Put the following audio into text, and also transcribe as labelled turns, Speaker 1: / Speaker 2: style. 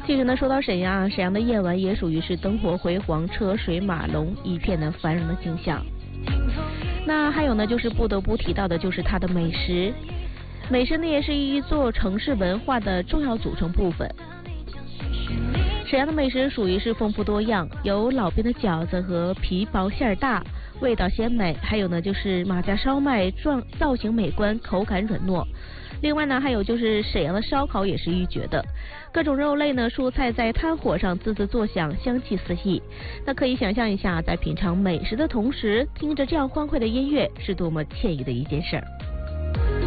Speaker 1: 其实呢，说到沈阳，沈阳的夜晚也属于是灯火辉煌、车水马龙一片的繁荣的景象。那还有呢，就是不得不提到的就是它的美食。美食呢，也是一座城市文化的重要组成部分。沈阳的美食属于是丰富多样，有老边的饺子和皮薄馅大，味道鲜美；还有呢就是马家烧麦，造型美观，口感软糯。另外呢，还有就是沈阳的烧烤也是一绝的，各种肉类呢、蔬菜在炭火上滋滋作响，香气四溢。那可以想象一下，在品尝美食的同时，听着这样欢快的音乐，是多么惬意的一件事儿。